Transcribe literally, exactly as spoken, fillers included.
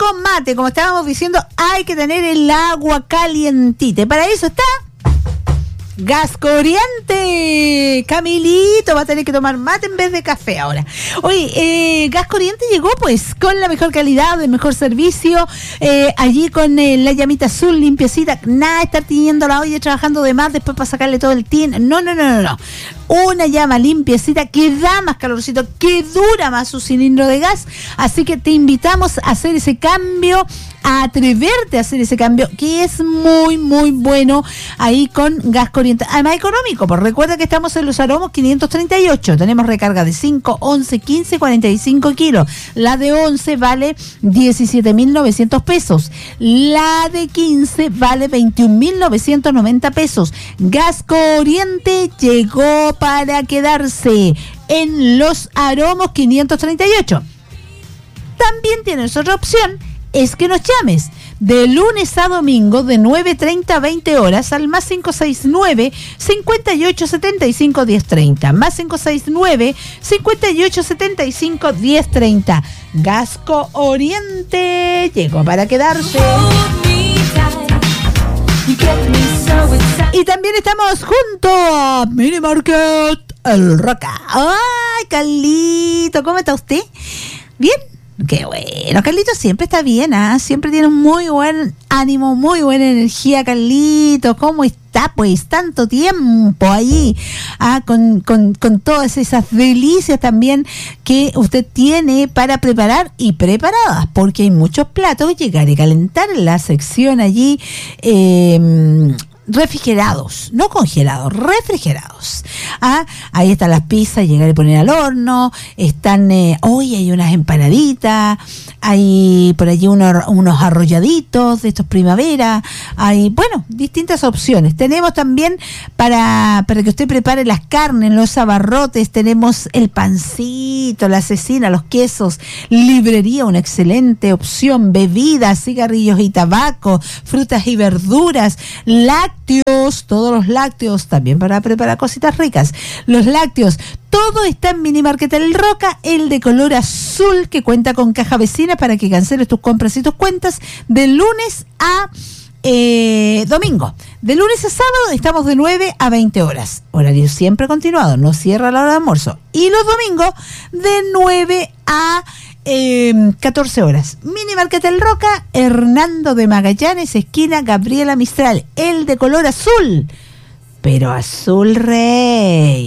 con mate, como estábamos diciendo, hay que tener el agua calientita. Y para eso está Gas Corriente. Camilito va a tener que tomar mate en vez de café ahora. Oye, eh, Gas Corriente llegó pues con la mejor calidad, el mejor servicio, eh, allí con eh, la llamita azul limpiecita, nada de estar tiñendo la olla trabajando de más después para sacarle todo el tin. No, no, no, no, no. Una llama limpiecita que da más calorcito, que dura más su cilindro de gas. Así que te invitamos a hacer ese cambio, a atreverte a hacer ese cambio, que es muy, muy bueno ahí con Gas Corriente. Además económico, pues recuerda que estamos en Los Aromos quinientos treinta y ocho. Tenemos recarga de cinco, once, quince, cuarenta y cinco kilos. La de once vale diecisiete mil novecientos pesos. La de quince vale veintiún mil novecientos noventa pesos. Gas Corriente llegó para quedarse en Los Aromos quinientos treinta y ocho. También tienes otra opción, es que nos llames de lunes a domingo de nueve treinta a veinte horas al más cinco seis nueve, cincuenta y ocho setenta y cinco, diez treinta, más cinco seis nueve, cincuenta y ocho setenta y cinco, diez treinta. Gas Corriente llegó para quedarse. Y también estamos junto a Mini Market El Roca. Ay, Carlito, ¿cómo está usted? ¿Bien? Qué bueno, Carlito siempre está bien, ¿ah? ¿eh? Siempre tiene un muy buen ánimo, muy buena energía, Carlito. ¿Cómo está? Pues tanto tiempo ahí, ¿ah? con, con, con todas esas delicias también que usted tiene para preparar y preparadas, porque hay muchos platos. Llegar y calentar en la sección allí, eh, refrigerados, no congelados, refrigerados. Ah, ahí están las pizzas, llegar y poner al horno. Están, eh, hoy hay unas empanaditas, hay por allí unos, unos arrolladitos de estos primavera. Hay, bueno, distintas opciones. Tenemos también para, para que usted prepare las carnes, los abarrotes. Tenemos el pancito, la cecina, los quesos, librería, una excelente opción. Bebidas, cigarrillos y tabaco, frutas y verduras, lácteos. Lácteos, todos los lácteos, también para preparar cositas ricas. Los lácteos, todo está en Mini Market El Roca, el de color azul, que cuenta con caja vecina para que canceles tus compras y tus cuentas de lunes a eh, domingo. De lunes a sábado estamos de nueve a veinte horas. Horario siempre continuado, no cierra la hora de almuerzo. Y los domingos de nueve a Eh, catorce horas. Mini Market El Roca, Hernando de Magallanes, esquina Gabriela Mistral, el de color azul, pero azul rey.